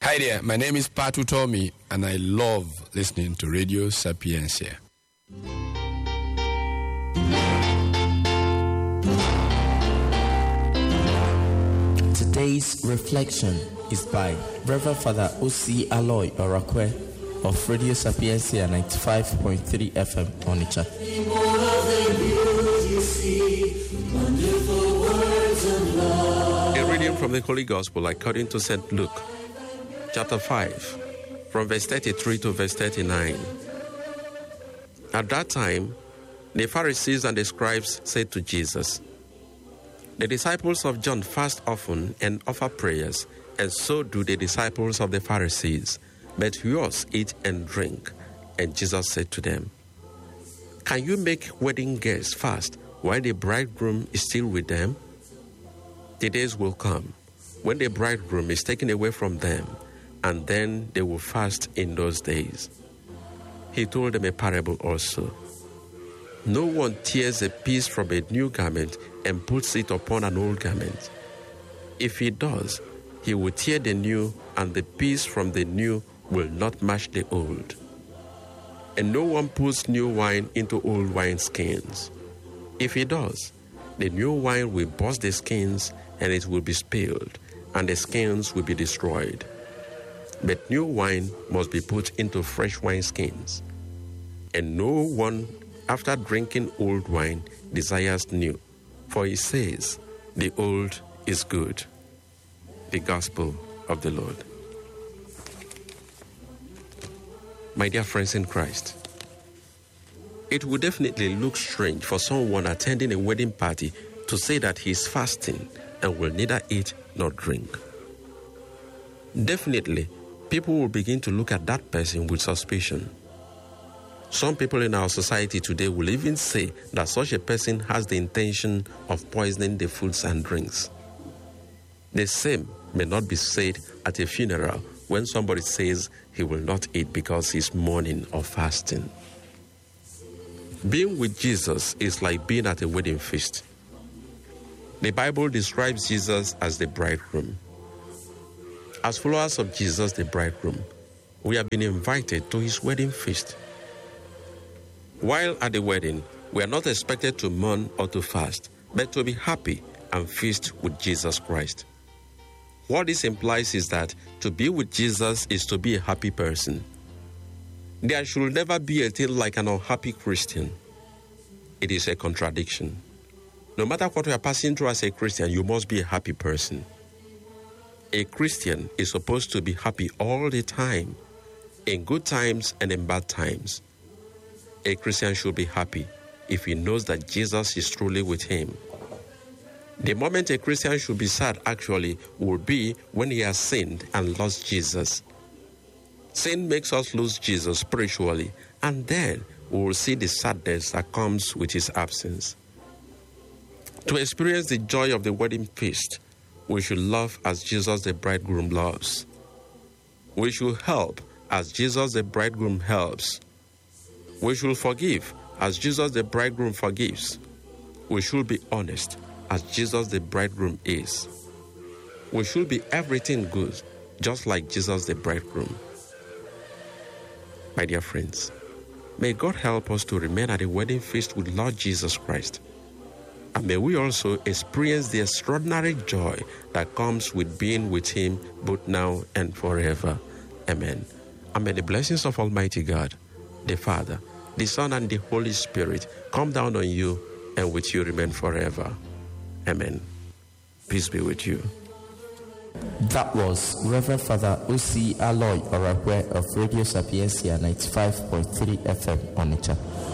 Hi there, my name is Patu Tommy, and I love listening to Radio Sapiencia. Today's reflection is by Reverend Father O.C. Aloy Orakwe of Radio Sapiencia 95.3 FM Onitsha. A reading from the Holy Gospel according to St. Luke, chapter 5, from verse 33 to verse 39. At that time, the Pharisees and the scribes said to Jesus, "The disciples of John fast often and offer prayers, and so do the disciples of the Pharisees, but yours eat and drink." And Jesus said to them, "Can you make wedding guests fast while the bridegroom is still with them? The days will come when the bridegroom is taken away from them, and then they will fast in those days." He told them a parable also. "No one tears a piece from a new garment and puts it upon an old garment. If he does, he will tear the new, and the piece from the new will not match the old. And no one puts new wine into old wineskins. If he does, the new wine will burst the skins, and it will be spilled, and the skins will be destroyed. But new wine must be put into fresh wineskins. And no one, after drinking old wine, desires new, for he says, 'The old is good.'" The Gospel of the Lord. My dear friends in Christ, it would definitely look strange for someone attending a wedding party to say that he is fasting and will neither eat nor drink. Definitely, people will begin to look at that person with suspicion. Some people in our society today will even say that such a person has the intention of poisoning the foods and drinks. The same may not be said at a funeral when somebody says he will not eat because he's mourning or fasting. Being with Jesus is like being at a wedding feast. The Bible describes Jesus as the bridegroom. As followers of Jesus, the bridegroom, we have been invited to his wedding feast. While at the wedding, we are not expected to mourn or to fast, but to be happy and feast with Jesus Christ. What this implies is that to be with Jesus is to be a happy person. There should never be a thing like an unhappy Christian. It is a contradiction. No matter what you are passing through as a Christian, you must be a happy person. A Christian is supposed to be happy all the time, in good times and in bad times. A Christian should be happy if he knows that Jesus is truly with him. The moment a Christian should be sad, actually, will be when he has sinned and lost Jesus. Sin makes us lose Jesus spiritually, and then we will see the sadness that comes with his absence. To experience the joy of the wedding feast, we should love as Jesus the bridegroom loves. We should help as Jesus the bridegroom helps. We should forgive as Jesus the bridegroom forgives. We should be honest as Jesus the bridegroom is. We should be everything good, just like Jesus the bridegroom. My dear friends, may God help us to remain at the wedding feast with Lord Jesus Christ. And may we also experience the extraordinary joy that comes with being with him both now and forever. Amen. And may the blessings of Almighty God, the Father, the Son, and the Holy Spirit come down on you and with you remain forever. Amen. Peace be with you. That was Reverend Father O.C. Aloy Orakwe of Radio Sapiencia 95.3 FM Onitsha.